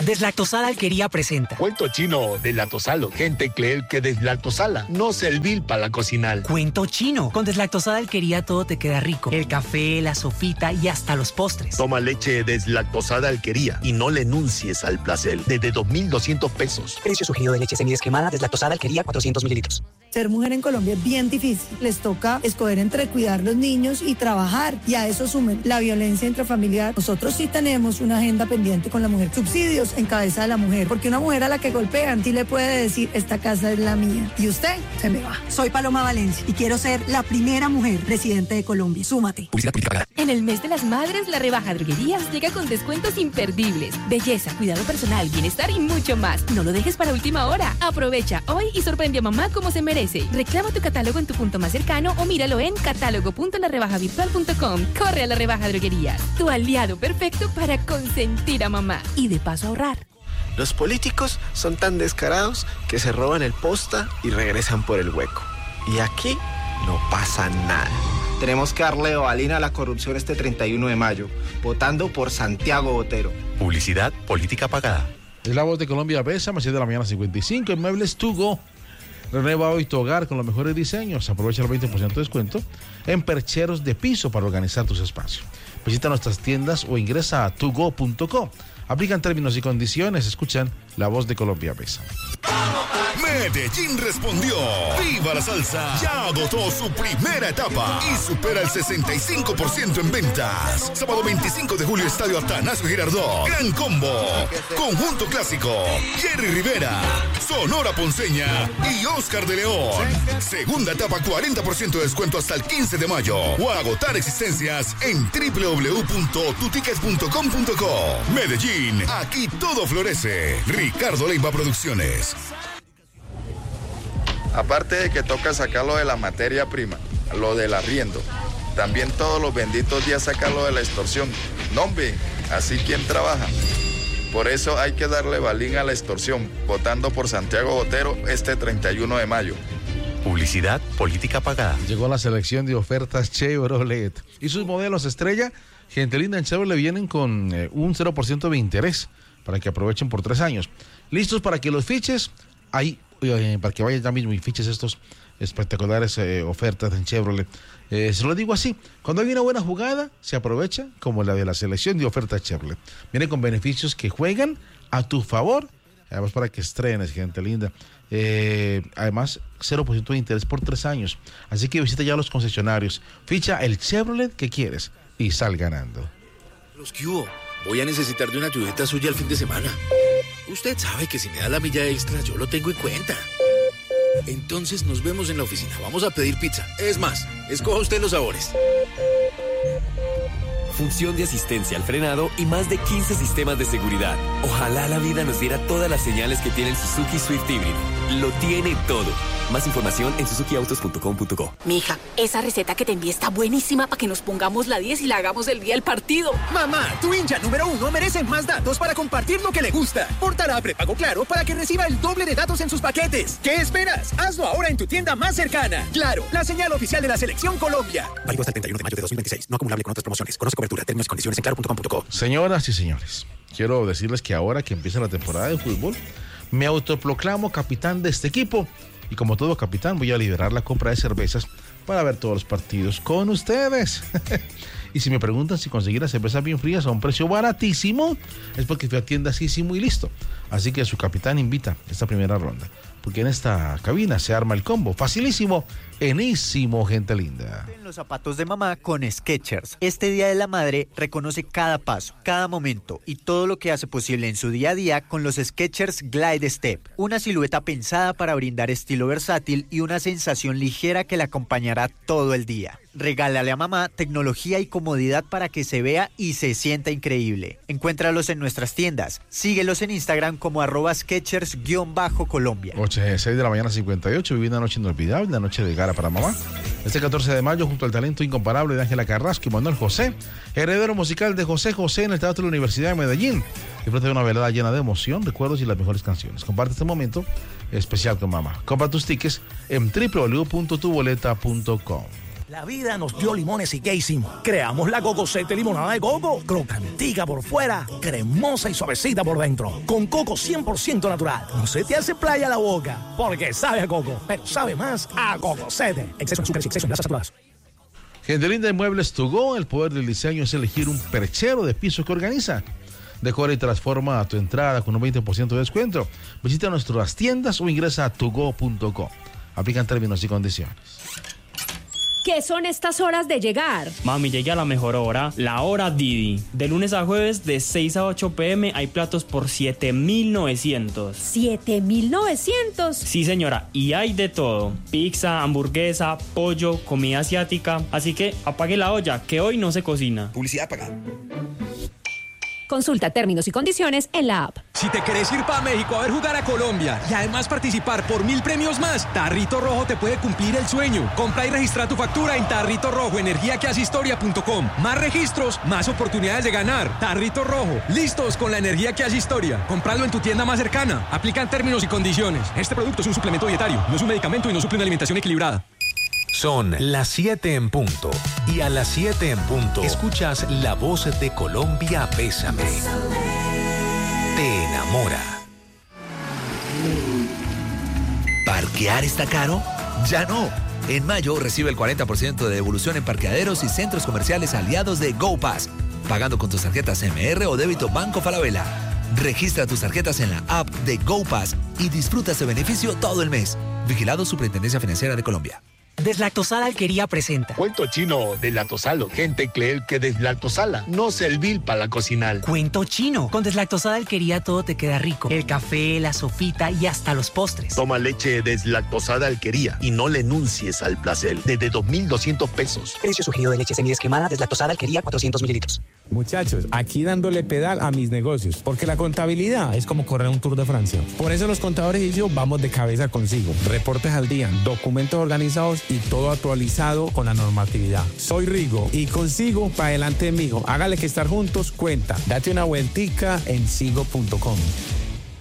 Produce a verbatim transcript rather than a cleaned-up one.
Deslactosada Alquería presenta Cuento chino deslactosalo. Gente cree que deslactosala no servir para la cocinar. Cuento chino. Con Deslactosada Alquería todo te queda rico. El café, la sopita y hasta los postres. Toma leche deslactosada Alquería y no le enuncies al placer. Desde dos mil doscientos pesos. Precio sugerido de leche semidescremada Deslactosada Alquería cuatrocientos mililitros. Ser mujer en Colombia es bien difícil. Les toca escoger entre cuidar los niños y trabajar. Y a eso sumen la violencia intrafamiliar. Nosotros sí tenemos una agenda pendiente con la mujer. Subsidios en cabeza de la mujer. Porque una mujer a la que golpean sí le puede decir, esta casa es la mía. Y usted se me va. Soy Paloma Valencia y quiero ser la primera mujer presidente de Colombia. Súmate. En el mes de las madres, la rebaja Droguerías llega con descuentos imperdibles. Belleza, cuidado personal, bienestar y mucho más. No lo dejes para última hora. Aprovecha hoy y sorprende a mamá como se merece. Reclama tu catálogo en tu punto más cercano o míralo en catálogo punto la rebaja virtual punto com. Corre a la rebaja Droguerías, tu aliado perfecto para consentir a mamá y de paso ahorrar. Los políticos son tan descarados que se roban el posta y regresan por el hueco. Y aquí no pasa nada. Tenemos que darle balina a la corrupción este treinta y uno de mayo, votando por Santiago Botero. Publicidad política pagada. Es La Voz de Colombia Besa, a siete de la mañana cincuenta y cinco, en Muebles To Go. Renueva hoy tu hogar con los mejores diseños. Aprovecha el veinte por ciento de descuento en percheros de piso para organizar tus espacios. Visita nuestras tiendas o ingresa a tugo punto co. Aplican términos y condiciones. Escuchan La Voz de Colombia Besa. Medellín respondió. ¡Viva la salsa! Ya agotó su primera etapa y supera el sesenta y cinco por ciento en ventas. Sábado veinticinco de julio, Estadio Atanasio Girardot. Gran combo. Conjunto clásico. Jerry Rivera, Sonora Ponceña y Oscar de León. Segunda etapa, cuarenta por ciento de descuento hasta el quince de mayo. O agotar existencias en doble u doble u doble u punto tu tickets punto com punto co. Medellín, aquí todo florece. Ricardo Leiva Producciones. Aparte de que toca sacarlo de la materia prima, lo del arriendo, también todos los benditos días sacarlo de la extorsión. No, hombre, así quien trabaja. Por eso hay que darle balín a la extorsión, votando por Santiago Botero este treinta y uno de mayo. Publicidad política pagada. Llegó la selección de ofertas Chevrolet y sus modelos estrella. Gente linda, en Chevrolet vienen con eh, un cero por ciento de interés para que aprovechen por tres años. Listos para que los fiches, hay eh, para que vayan ya mismo y fiches estos espectaculares eh, ofertas en Chevrolet. Eh, se lo digo así, cuando hay una buena jugada, se aprovecha como la de la selección de ofertas Chevrolet. Viene con beneficios que juegan a tu favor, además para que estrenes, gente linda. Eh, además, cero por ciento de interés por tres años. Así que visita ya los concesionarios, ficha el Chevrolet que quieres y sal ganando. Los que hubo, voy a necesitar de una ayudita suya el fin de semana. Usted sabe que si me da la milla extra, yo lo tengo en cuenta. Entonces nos vemos en la oficina. Vamos a pedir pizza. Es más, escoja usted los sabores. Función de asistencia al frenado y más de quince sistemas de seguridad. Ojalá la vida nos diera todas las señales que tiene el Suzuki Swift híbrido. Lo tiene todo. Más información en suzuki autos punto com punto co. Mija, esa receta que te envié está buenísima para que nos pongamos la diez y la hagamos el día del partido. Mamá, tu hincha número uno merece más datos para compartir lo que le gusta. Portala a prepago Claro para que reciba el doble de datos en sus paquetes. ¿Qué esperas? Hazlo ahora en tu tienda más cercana. Claro, la señal oficial de la Selección Colombia. Válido hasta el treinta y uno de mayo de dos mil veintiséis. No acumulable con otras promociones. Conoce cobertura, términos y condiciones en claro punto com punto co. Señoras y señores, quiero decirles que ahora que empieza la temporada de fútbol, me autoproclamo capitán de este equipo. Y como todo capitán, voy a liderar la compra de cervezas para ver todos los partidos con ustedes. Y si me preguntan si conseguir las cervezas bien frías a un precio baratísimo, es porque fui a tiendasísimo y listo. Así que su capitán invita esta primera ronda, porque en esta cabina se arma el combo. Facilísimo, enísimo, gente linda. En los zapatos de mamá con Skechers. Este Día de la Madre reconoce cada paso, cada momento y todo lo que hace posible en su día a día con los Skechers Glide Step. Una silueta pensada para brindar estilo versátil y una sensación ligera que la acompañará todo el día. Regálale a mamá tecnología y comodidad para que se vea y se sienta increíble. Encuéntralos en nuestras tiendas. Síguelos en Instagram como arroba Skechers-Colombia. ocho, seis de la mañana cincuenta y ocho, viví una noche inolvidable, la noche de gala para mamá. Este catorce de mayo, junto al talento incomparable de Ángela Carrasco y Manuel José, heredero musical de José José en el Teatro de la Universidad de Medellín. Disfruta de una velada llena de emoción, recuerdos y las mejores canciones. Comparte este momento especial con mamá. Compra tus tickets en doble u doble u doble u punto tu boleta punto com. La vida nos dio limones y ¿qué hicimos? Creamos la Cocosete limonada de coco, crocantica por fuera, cremosa y suavecita por dentro, con coco cien por ciento natural. No se te hace playa la boca, porque sabe a coco, pero sabe más a Cocosete. Exceso de azúcar y exceso de grasas saturadas. Gente linda de Muebles To Go, el poder del diseño es elegir un perchero de piso que organiza. Decora y transforma tu entrada con un veinte por ciento de descuento. Visita nuestras tiendas o ingresa a togo punto com. Aplican términos y condiciones. ¿Qué son estas horas de llegar? Mami, llegué a la mejor hora, la hora Didi. De lunes a jueves, de seis a ocho pm, hay platos por siete mil novecientos. ¿siete mil novecientos? Sí, señora, y hay de todo. Pizza, hamburguesa, pollo, comida asiática. Así que apague la olla, que hoy no se cocina. Publicidad pagada. Consulta términos y condiciones en la app. Si te querés ir para México a ver jugar a Colombia y además participar por mil premios más, Tarrito Rojo te puede cumplir el sueño. Compra y registra tu factura en Tarrito Rojo, energía que hace historia punto com. Más registros, más oportunidades de ganar. Tarrito Rojo, listos con la energía que hace historia. Compralo en tu tienda más cercana. Aplican términos y condiciones. Este producto es un suplemento dietario, no es un medicamento y no suple una alimentación equilibrada. Son las siete en punto. Y a las siete en punto escuchas la voz de Colombia, Bésame. Te enamora. ¿Parquear está caro? Ya no. En mayo recibe el cuarenta por ciento de devolución en parqueaderos y centros comerciales aliados de GoPass, pagando con tus tarjetas M R o débito Banco Falabella. Registra tus tarjetas en la app de GoPass y disfruta este beneficio todo el mes. Vigilado Superintendencia Financiera de Colombia. Deslactosada Alquería presenta. Cuento chino deslactosalo. Gente cree que deslactosala no servir para cocinar. Cuento chino. Con Deslactosada Alquería todo te queda rico. El café, la sopita y hasta los postres. Toma leche deslactosada Alquería y no le enuncies al placer. Desde dos mil doscientos pesos. Precio sugerido de leche semidescremada deslactosada Alquería cuatrocientos mililitros. Muchachos, aquí dándole pedal a mis negocios, porque la contabilidad es como correr un Tour de Francia. Por eso los contadores y yo vamos de cabeza consigo. Reportes al día, documentos organizados y todo actualizado con la normatividad. Soy Rigo y consigo para adelante, mijo. Hágale que estar juntos cuenta. Date una vueltica en sigo punto com.